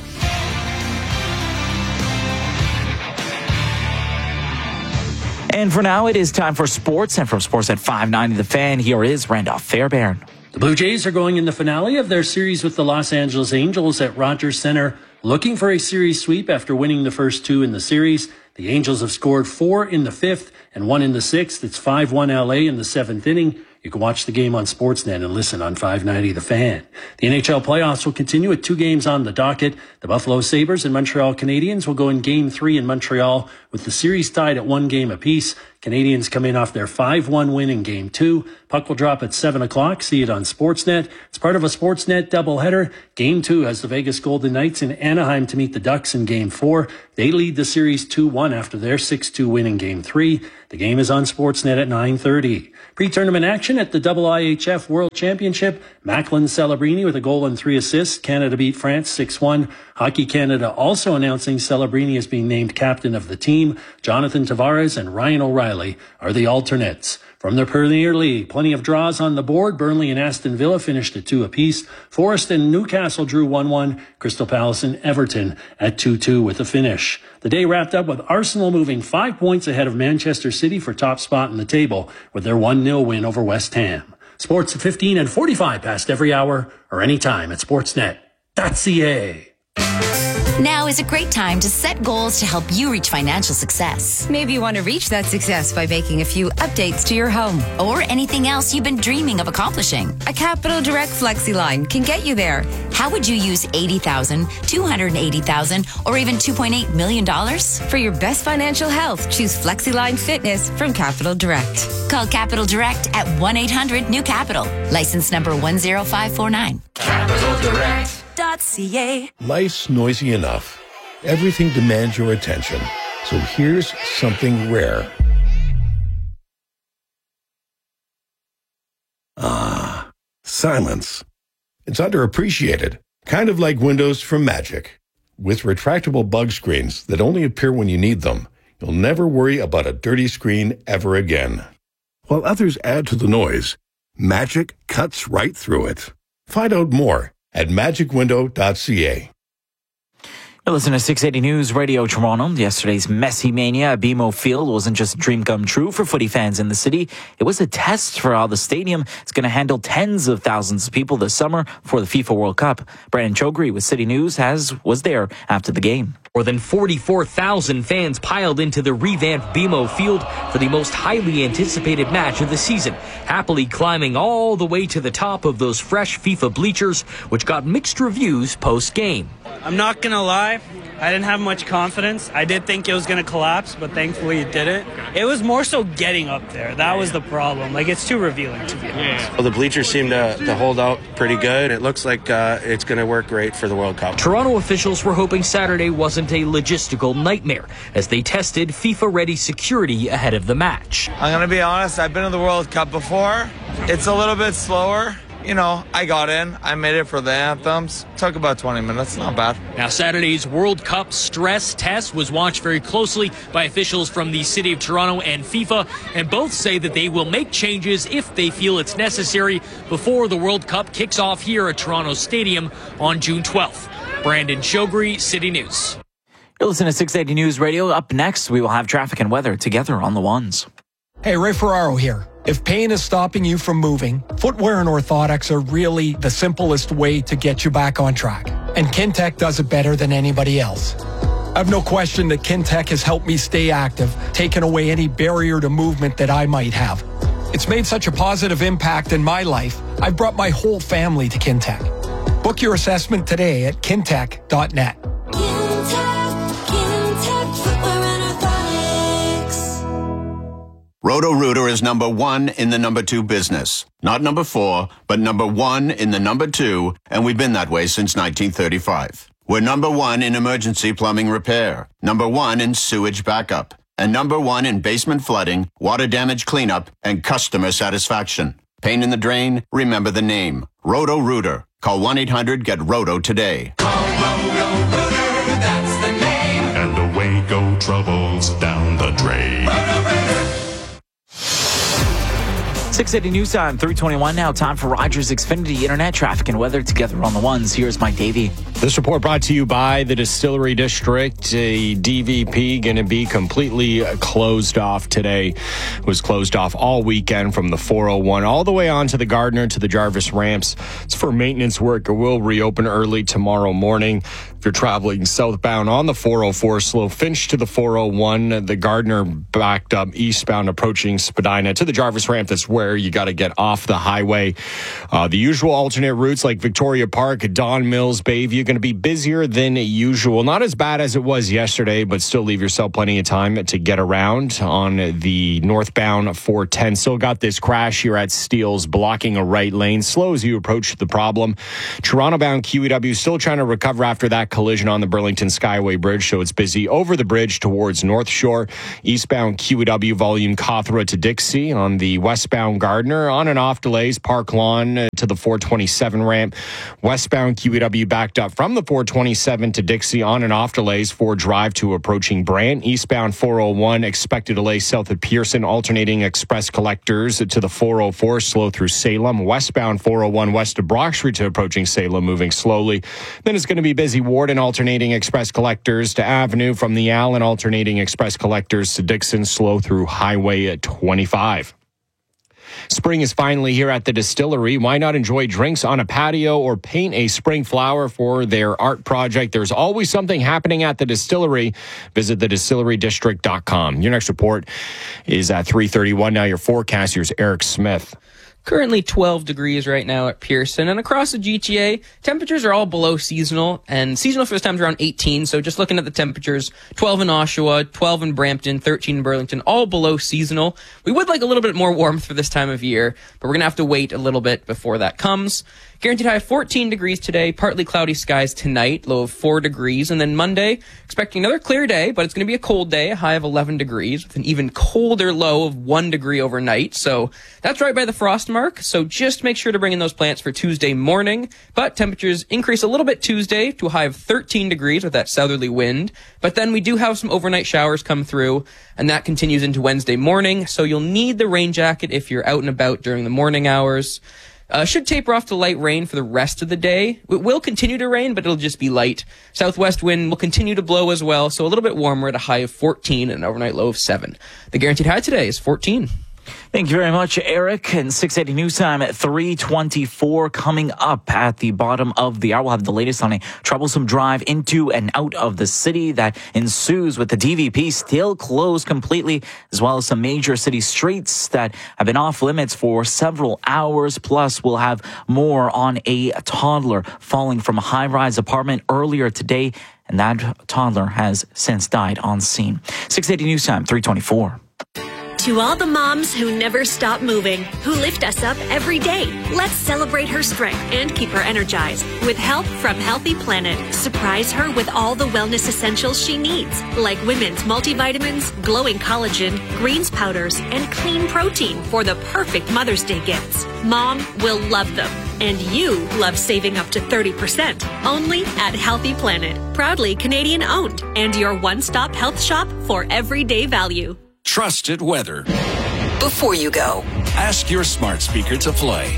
Speaker 9: And for now, it is time for sports. And from Sports at 590 The Fan, here is Randolph Fairbairn.
Speaker 8: The Blue Jays are going in the finale of their series with the Los Angeles Angels at Rogers Centre, looking for a series sweep after winning the first two in the series. The Angels have scored 4 in the 5th and 1 in the 6th. It's 5-1 LA in the 7th inning. You can watch the game on Sportsnet and listen on 590 The Fan. The NHL playoffs will continue with 2 games on the docket. The Buffalo Sabres and Montreal Canadiens will go in Game 3 in Montreal with the series tied at 1 game apiece. Canadians come in off their 5-1 win in Game 2. Puck will drop at 7 o'clock. See it on Sportsnet. It's part of a Sportsnet doubleheader. Game 2 has the Vegas Golden Knights in Anaheim to meet the Ducks in Game 4. They lead the series 2-1 after their 6-2 win in Game 3. The game is on Sportsnet at 9:30. Pre-tournament action at the IIHF World Championship. Macklin Celebrini with a goal and 3 assists. Canada beat France 6-1. Hockey Canada also announcing Celebrini as being named captain of the team. Jonathan Tavares and Ryan O'Reilly are the alternates. From the Premier League, plenty of draws on the board. Burnley and Aston Villa finished at 2 apiece. Forest and Newcastle drew 1-1. Crystal Palace and Everton at 2-2 with a finish. The day wrapped up with Arsenal moving 5 points ahead of Manchester City for top spot in the table with their 1-0 win over West Ham. Sports at 15 and 45 past every hour or anytime at sportsnet.ca.
Speaker 10: Now is a great time to set goals to help you reach financial success.
Speaker 11: Maybe you want to reach that success by making a few updates to your home.
Speaker 10: Or anything else you've been dreaming of accomplishing.
Speaker 11: A Capital Direct FlexiLine can get you there.
Speaker 10: How would you use $80,000, $280,000, or even $2.8 million?
Speaker 11: For your best financial health, choose FlexiLine Fitness from Capital Direct.
Speaker 10: Call Capital Direct at 1-800-NEW-CAPITAL. License number 10549.
Speaker 3: Capital Direct.
Speaker 10: .ca.
Speaker 24: Life's noisy enough. Everything demands your attention.
Speaker 12: So here's something rare. Ah, silence. It's underappreciated, kind of like Windows from Magic. With retractable bug screens that only appear when you need them, you'll never worry about a dirty screen ever again. While others add to the noise, Magic cuts right through it. Find out more at magicwindow.ca.
Speaker 9: You're listening to 680 News Radio Toronto. Yesterday's messy mania at BMO Field wasn't just a dream come true for footy fans in the city. It was a test for how the stadium is going to handle tens of thousands of people this summer for the FIFA World Cup. Brandon Chogri with City News was there after the game.
Speaker 13: More than 44,000 fans piled into the revamped BMO Field for the most highly anticipated match of the season, happily climbing all the way to the top of those fresh FIFA bleachers, which got mixed reviews post-game.
Speaker 14: I'm not going to lie, I didn't have much confidence. I did think it was going to collapse, but thankfully it didn't. It was more so getting up there. That was the problem. Like, it's too revealing, to be honest.
Speaker 15: Well, the bleachers seem to hold out pretty good. It looks like it's going to work great for the World Cup.
Speaker 13: Toronto officials were hoping Saturday wasn't a logistical nightmare as they tested FIFA-ready security ahead of the match.
Speaker 16: I'm going to be honest, I've been to the World Cup before. It's a little bit slower. You know, I got in. I made it for the anthems. Took about 20 minutes. Not bad.
Speaker 13: Now, Saturday's World Cup stress test was watched very closely by officials from the City of Toronto and FIFA, and both say that they will make changes if they feel it's necessary before the World Cup kicks off here at Toronto Stadium on June 12th. Brandon Chogri, City News.
Speaker 9: You're listening to 680 News Radio. Up next, we will have traffic and weather together on the ones.
Speaker 17: Hey, Ray Ferraro here. If pain is stopping you from moving, footwear and orthotics are really the simplest way to get you back on track. And Kintec does it better than anybody else. I have no question that Kintec has helped me stay active, taking away any barrier to movement that I might have. It's made such a positive impact in my life, I've brought my whole family to Kintec. Book your assessment today at kintec.net.
Speaker 27: Roto-Rooter is number 1 in the number 2 business. Not number 4, but number 1 in the number 2, and we've been that way since 1935. We're number 1 in emergency plumbing repair, number 1 in sewage backup, and number 1 in basement flooding, water damage cleanup, and customer satisfaction. Pain in the drain? Remember the name. Roto-Rooter. Call 1-800-GET-ROTO today.
Speaker 3: Call Roto-Rooter, that's the name.
Speaker 28: And away go troubles down the drain.
Speaker 3: Roto-Rooter.
Speaker 9: 680 News Time, 3:21 now. Time for Rogers Xfinity Internet traffic and weather together on the ones. Here's Mike Davey.
Speaker 4: This report brought to you by the Distillery District. A DVP going to be completely closed off today. It was closed off all weekend from the 401 all the way on to the Gardner to the Jarvis ramps. It's for maintenance work. It will reopen early tomorrow morning. If you're traveling southbound on the 404, slow Finch to the 401, the Gardner backed up eastbound approaching Spadina to the Jarvis ramp. That's where you got to get off the highway. The usual alternate routes like Victoria Park, Don Mills, Bayview, going to be busier than usual. Not as bad as it was yesterday, but still leave yourself plenty of time to get around on the northbound 410. Still got this crash here at Steeles blocking a right lane. Slow as you approach the problem. Toronto-bound QEW still trying to recover after that collision on the Burlington Skyway Bridge, so it's busy over the bridge towards North Shore. Eastbound QEW volume Cawthra to Dixie on the westbound Gardner. On and off delays, Park Lawn to the 427 ramp. Westbound QEW backed up from the 427 to Dixie. On and off delays, Ford Drive to approaching Brant. Eastbound 401 expected delay south of Pearson. Alternating express collectors to the 404 slow through Salem. Westbound 401 west of Brock Street to approaching Salem moving slowly. Then it's going to be busy Warden alternating express collectors to Avenue from the Allen. Alternating express collectors to Dixon slow through Highway 25. Spring is finally here at the Distillery. Why not enjoy drinks on a patio or paint a spring flower for their art project? There's always something happening at the Distillery. Visit thedistillerydistrict.com. Your next report is at 3:31. Now your forecast. Here's Eric Smith.
Speaker 5: Currently 12 degrees right now at Pearson, and across the GTA, temperatures are all below seasonal, and seasonal for this time is around 18, so just looking at the temperatures, 12 in Oshawa, 12 in Brampton, 13 in Burlington, all below seasonal. We would like a little bit more warmth for this time of year, but we're going to have to wait a little bit before that comes. Guaranteed high of 14 degrees today, partly cloudy skies tonight, low of 4 degrees. And then Monday, expecting another clear day, but it's going to be a cold day, a high of 11 degrees, with an even colder low of 1 degree overnight. So that's right by the frost mark. So just make sure to bring in those plants for Tuesday morning. But temperatures increase a little bit Tuesday to a high of 13 degrees with that southerly wind. But then we do have some overnight showers come through, and that continues into Wednesday morning. So you'll need the rain jacket if you're out and about during the morning hours. Should taper off to light rain for the rest of the day. It will continue to rain, but it'll just be light. Southwest wind will continue to blow as well, so a little bit warmer at a high of 14 and an overnight low of 7. The guaranteed high today is 14.
Speaker 9: Thank you very much, Eric. And 680 News Time at 3:24 coming up at the bottom of the hour. We'll have the latest on a troublesome drive into and out of the city that ensues with the DVP still closed completely, as well as some major city streets that have been off limits for several hours. Plus, we'll have more on a toddler falling from a high-rise apartment earlier today, and that toddler has since died on scene. 680 News Time, 3:24.
Speaker 1: To all the moms who never stop moving, who lift us up every day, let's celebrate her strength and keep her energized. With help from Healthy Planet, surprise her with all the wellness essentials she needs, like women's multivitamins, glowing collagen, greens powders, and clean protein for the perfect Mother's Day gifts. Mom will love them. And you love saving up to 30%. Only at Healthy Planet. Proudly Canadian owned. And your one-stop health shop for everyday value.
Speaker 19: Trusted weather.
Speaker 2: Before you go,
Speaker 19: Ask your smart speaker to play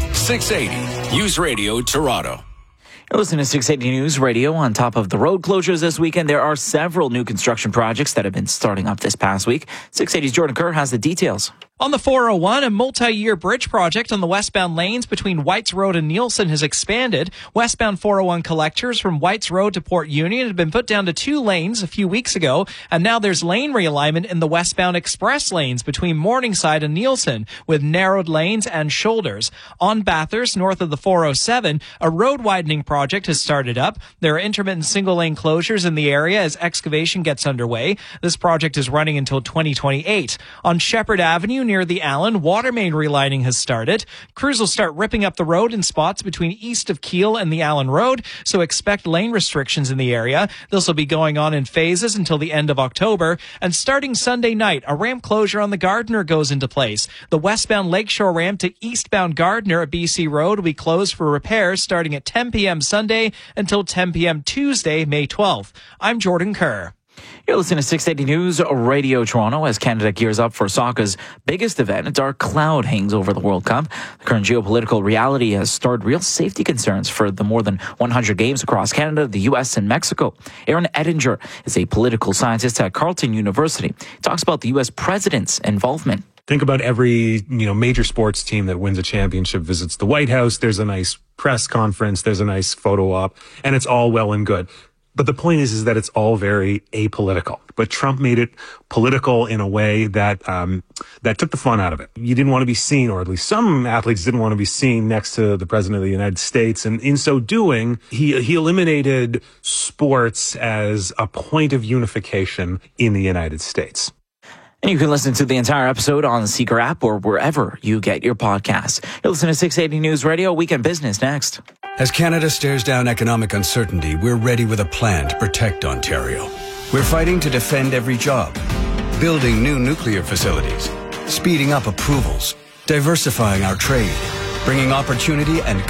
Speaker 19: 680 News Radio Toronto.
Speaker 9: You're listening to 680 News Radio. On top of the road closures this weekend, there are several new construction projects that have been starting up this past week. 680's Jordan Kerr has the details.
Speaker 7: On the 401, a multi-year bridge project on the westbound lanes between Whites Road and Nielsen has expanded. Westbound 401 collectors from Whites Road to Port Union had been put down to 2 lanes a few weeks ago, and now there's lane realignment in the westbound express lanes between Morningside and Nielsen, with narrowed lanes and shoulders. On Bathurst, north of the 407, a road widening project has started up. There are intermittent single-lane closures in the area as excavation gets underway. This project is running until 2028. On Shepherd Avenue, near the Allen, water main relining has started. Crews will start ripping up the road in spots between east of Keele and the Allen Road, so expect lane restrictions in the area. This will be going on in phases until the end of October. And starting Sunday night, a ramp closure on the Gardiner goes into place. The westbound Lakeshore ramp to eastbound Gardiner at BC Road will be closed for repairs starting at 10 p.m. Sunday until 10 p.m. Tuesday, May 12th. I'm Jordan Kerr.
Speaker 9: You're listening to 680 News Radio Toronto as Canada gears up for soccer's biggest event. A dark cloud hangs over the World Cup. The current geopolitical reality has started real safety concerns for the more than 100 games across Canada, the U.S., and Mexico. Aaron Ettinger is a political scientist at Carleton University. He talks about the U.S. president's involvement.
Speaker 18: Think about every, major sports team that wins a championship visits the White House. There's a nice press conference. There's a nice photo op, and it's all well and good. But the point is that it's all very apolitical. But Trump made it political in a way that that took the fun out of it. You didn't want to be seen, or at least some athletes didn't want to be seen next to the president of the United States. And in so doing, he eliminated sports as a point of unification in the United States.
Speaker 9: And you can listen to the entire episode on the Seeker app or wherever you get your podcasts. You'll listen to 680 News Radio, Weekend Business next.
Speaker 20: As Canada stares down economic uncertainty, we're ready with a plan to protect Ontario. We're fighting to defend every job, building new nuclear facilities, speeding up approvals, diversifying our trade, bringing opportunity and